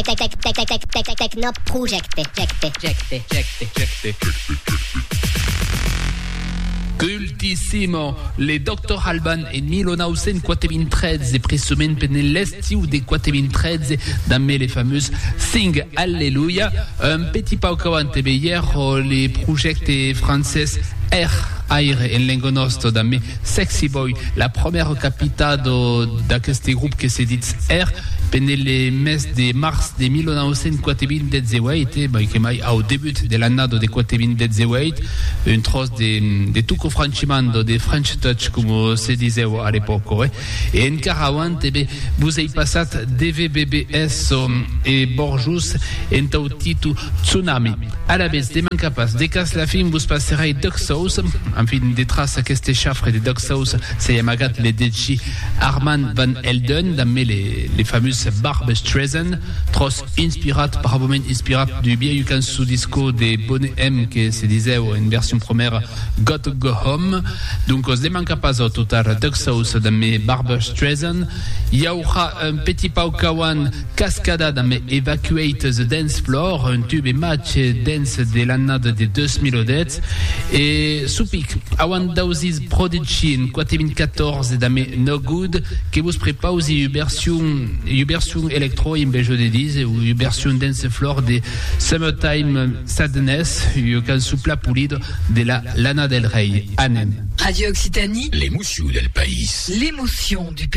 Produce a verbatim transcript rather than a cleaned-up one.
Techno Project. Cultissimo, le doctor Alban e millenovecentotrenze presumen penell'estiu de quatrevintreze damme les fameuses Sing Alléluia, un petit peu avant hier les projets français R Aire en lengo nostro damme Sexy Boy, la première capitale de questo groupe que se dit R pendant le mes de mars de millenovecentotrenze, bah, que mai au début de l'année de quatrevintreze, une trosse de, de tuco francimando, de French Touch, comme se disait à l'époque. Eh? Et en caravane, vous avez passé D V B B S et Borjus en tau titu Tsunami. À la base, de capaz, de cas la fin, vous passerez Duck Sauce, en fin de trace à cette chafre de Duck Sauce, c'est Yamagat le D J Armand Van Helden, dans les, les fameuses Barbra Streisand, tross inspirat, probablement inspirat du vieil cançon disco de Bonnet M que se disait en version première Got to Go Home. Donc, on se demande pas au total Duck Sauce dans mes Barbra Streisand. Il y aura un petit paukawan Cascada dans mes Evacuate the Dance Floor, un tube et match dance de l'année de deux mille dix. Et Soupik, Awan Dawzi's Prodigy en quatrevinquatorze dans mes No Good, que vous prépare une version version électro in bejo de dix ou une version dance floor de Summertime Sadness, une canzone pla pulido de la Lana del Rey. Anem. Radio Occitanie, l'émotion del país. l'émotion du pays.